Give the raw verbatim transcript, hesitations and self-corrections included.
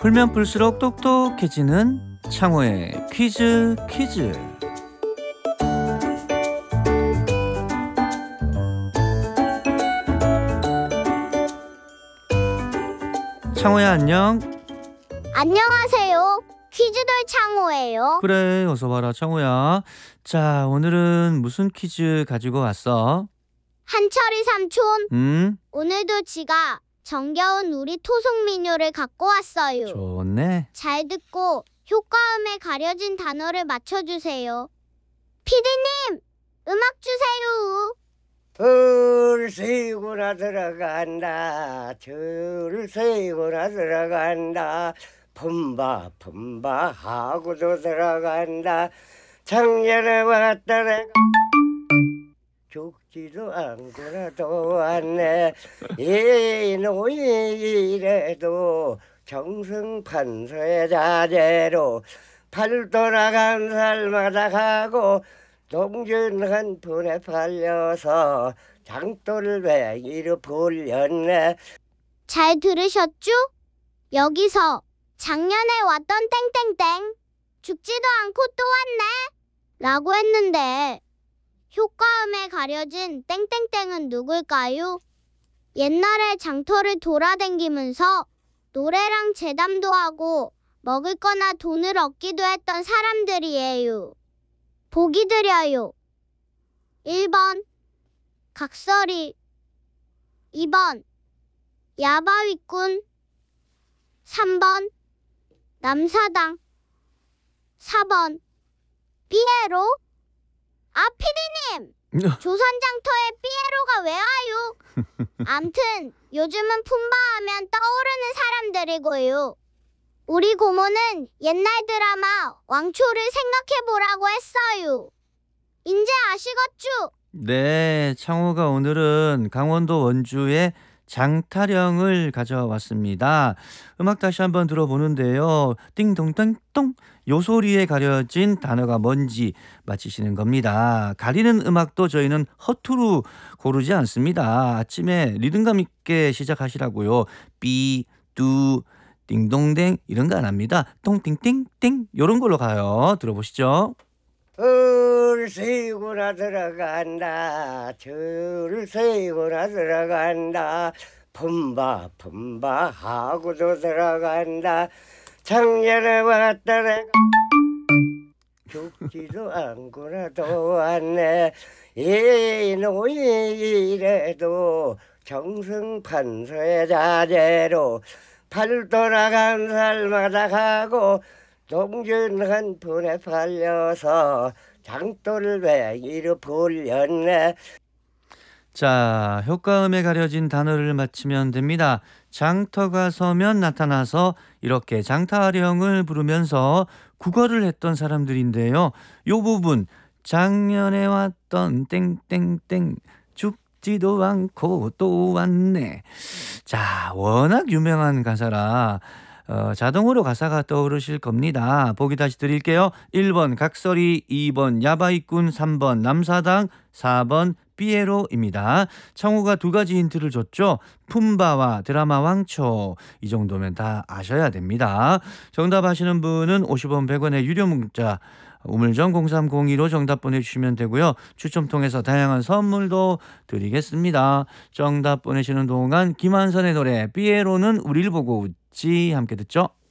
풀면 풀수록 똑똑해지는 창호의 퀴즈 퀴즈. 창호야 안녕. 안녕하세요. 퀴즈돌 창호예요. 그래 어서 와라 창호야. 자 오늘은 무슨 퀴즈 가지고 왔어? 한철이 삼촌, 음? 오늘도 지가 정겨운 우리 토속 민요를 갖고 왔어요. 좋네. 잘 듣고 효과음에 가려진 단어를 맞춰주세요. 피디님, 음악 주세요. 을 세고나 들어간다. 저를 세고나 들어간다. 품바 품바 하고도 들어간다. 작년에 왔다 내가 죽지도 않고나 또 왔네. 이노이 이래도 정승판서의 자제로 팔 돌아간 살마다 가고 동전 한 푼에 팔려서 장돌 외기로 불렸네. 잘 들으셨죠? 여기서 작년에 왔던 땡땡땡 죽지도 않고 또 왔네 라고 했는데 효과음에 가려진 땡땡땡은 누굴까요? 옛날에 장터를 돌아다니면서 노래랑 재담도 하고 먹을 거나 돈을 얻기도 했던 사람들이에요. 보기 드려요. 일 번 각설이, 이 번 야바위꾼, 삼 번 남사당, 사 번 삐에로. 아 피디님! 조선장터에 삐에로가 왜 와요? 암튼 요즘은 품바하면 떠오르는 사람들이고요. 우리 고모는 옛날 드라마 왕초를 생각해보라고 했어요. 인제 아시겠죠? 네, 창호가 오늘은 강원도 원주의 장타령을 가져왔습니다. 음악 다시 한번 들어보는데요. 띵동땅똥 요 소리에 가려진 단어가 뭔지 맞히시는 겁니다. 가리는 음악도 저희는 허투루 고르지 않습니다. 아침에 리듬감 있게 시작하시라고요. 삐, 뚜, 띵동댕 이런 거 안 합니다. 똥띵띵띵 이런 걸로 가요. 들어보시죠. 을 세고나 들어간다. 저를 세고나 들어간다. 품바 품바 하고도 들어간다. 작년에 왔다 내가 죽지도 않고나 또 왔네. 이노이 이래도 정승판서의 자제로 팔 돌아간 살마다 가고 동전 한 푼에 팔려서 장돌 외기로 불렸네. 자, 효과음에 가려진 단어를 맞히면 됩니다. 장터가 서면 나타나서 이렇게 장타령을 부르면서 국어를 했던 사람들인데요. 요 부분 작년에 왔던 땡땡땡 죽지도 않고 또 왔네. 자, 워낙 유명한 가사라 어, 자동으로 가사가 떠오르실 겁니다. 보기 다시 드릴게요. 일 번 각설이, 이 번 야바이꾼, 삼 번 남사당, 사 번 삐에로입니다. 창호가 두 가지 힌트를 줬죠. 품바와 드라마 왕초 이 정도면 다 아셔야 됩니다. 정답 아시는 분은 오십 원 백 원의 유료 문자 우물정 공삼공이로 정답 보내주시면 되고요. 추첨 통해서 다양한 선물도 드리겠습니다. 정답 보내시는 동안 김한선의 노래 삐에로는 우릴 보고 웃지 함께 듣죠.